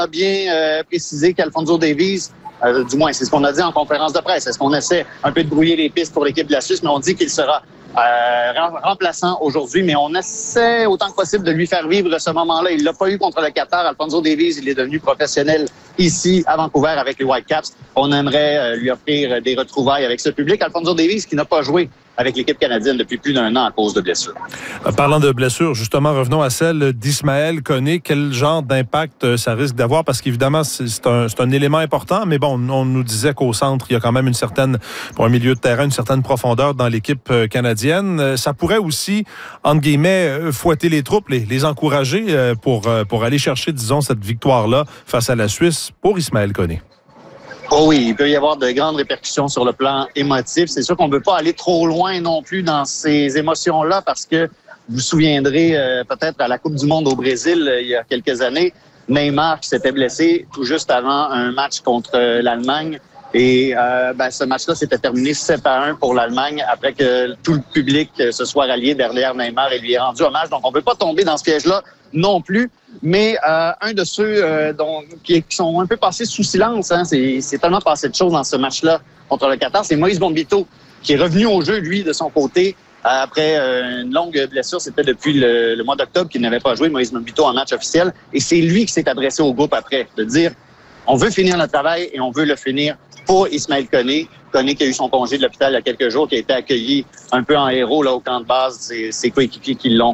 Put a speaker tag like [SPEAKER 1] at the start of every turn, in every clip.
[SPEAKER 1] a bien précisé qu'Alfonso Davies, du moins c'est ce qu'on a dit en conférence de presse, est-ce qu'on essaie un peu de brouiller les pistes pour l'équipe de la Suisse, mais on dit qu'il sera remplaçant aujourd'hui, mais on essaie autant que possible de lui faire vivre ce moment-là. Il l'a pas eu contre le Qatar. Alfonso Davies, il est devenu professionnel ici à Vancouver avec les Whitecaps. On aimerait lui offrir des retrouvailles avec ce public. Alfonso Davies qui n'a pas joué avec l'équipe canadienne depuis plus d'un an à cause de blessures.
[SPEAKER 2] Parlant de blessures, justement, revenons à celle d'Ismaël Koné. Quel genre d'impact ça risque d'avoir? Parce qu'évidemment, c'est un élément important, mais bon, on nous disait qu'au centre, il y a quand même pour un milieu de terrain, une certaine profondeur dans l'équipe canadienne. Ça pourrait aussi, entre guillemets, fouetter les troupes, les encourager pour aller chercher, disons, cette victoire-là face à la Suisse pour Ismaël Koné.
[SPEAKER 1] Oh oui, il peut y avoir de grandes répercussions sur le plan émotif. C'est sûr qu'on ne veut pas aller trop loin non plus dans ces émotions-là parce que vous vous souviendrez peut-être à la Coupe du monde au Brésil il y a quelques années, Neymar qui s'était blessé tout juste avant un match contre l'Allemagne. Et ce match-là s'était terminé 7-1 pour l'Allemagne après que tout le public se soit rallié derrière Neymar et lui ait rendu hommage. Donc, on ne veut pas tomber dans ce piège-là non plus. Mais un de ceux qui sont un peu passés sous silence, c'est tellement passé de choses dans ce match-là contre le Qatar, c'est Moïse Bombito qui est revenu au jeu, lui, de son côté, après une longue blessure. C'était depuis le mois d'octobre qu'il n'avait pas joué, Moïse Bombito, en match officiel. Et c'est lui qui s'est adressé au groupe après, de dire on veut finir notre travail et on veut le finir pour Ismaël Koné. Koné qui a eu son congé de l'hôpital il y a quelques jours, qui a été accueilli un peu en héros là au camp de base, ses coéquipiers qui l'ont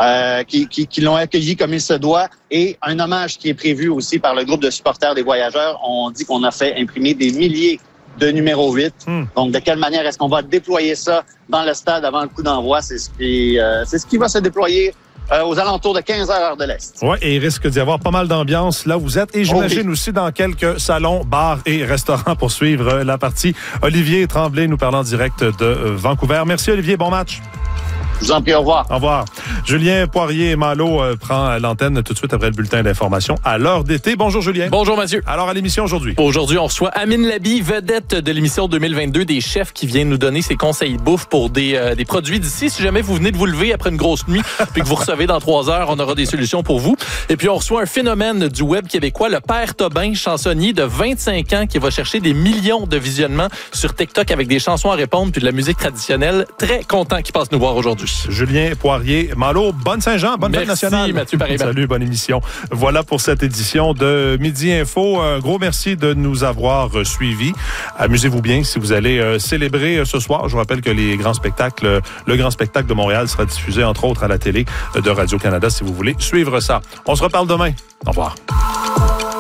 [SPEAKER 1] accueilli comme il se doit, et un hommage qui est prévu aussi par le groupe de supporters des Voyageurs. On dit qu'on a fait imprimer des milliers de numéro 8. Donc, de quelle manière est-ce qu'on va déployer ça dans le stade avant le coup d'envoi? C'est ce qui va se déployer aux alentours de 15h heure de l'Est.
[SPEAKER 2] Oui, et il risque d'y avoir pas mal d'ambiance là où vous êtes. Et j'imagine aussi dans quelques salons, bars et restaurants pour suivre la partie. Olivier Tremblay nous parlant en direct de Vancouver. Merci Olivier, bon match.
[SPEAKER 1] Je vous en prie, au revoir.
[SPEAKER 2] Au revoir. Julien Poirier-Malo prend l'antenne tout de suite après le bulletin d'information à l'heure d'été. Bonjour Julien.
[SPEAKER 3] Bonjour Mathieu.
[SPEAKER 2] Alors à l'émission aujourd'hui.
[SPEAKER 3] Aujourd'hui, on reçoit Amine Labi, vedette de l'émission 2022 des chefs qui vient nous donner ses conseils de bouffe pour des produits d'ici. Si jamais vous venez de vous lever après une grosse nuit puis que vous recevez dans 3 heures, on aura des solutions pour vous. Et puis on reçoit un phénomène du web québécois, le Père Tobin, chansonnier de 25 ans qui va chercher des millions de visionnements sur TikTok avec des chansons à répondre puis de la musique traditionnelle. Très content qu'il passe nous voir aujourd'hui.
[SPEAKER 2] Julien Poirier-Malo, bonne Saint-Jean, bonne fête nationale.
[SPEAKER 3] Merci Mathieu Paribas.
[SPEAKER 2] Salut, bonne émission. Voilà pour cette édition de Midi Info. Un gros merci de nous avoir suivis. Amusez-vous bien si vous allez célébrer ce soir. Je vous rappelle que le Grand Spectacle de Montréal sera diffusé entre autres à la télé de Radio-Canada si vous voulez suivre ça. On se reparle demain. Au revoir.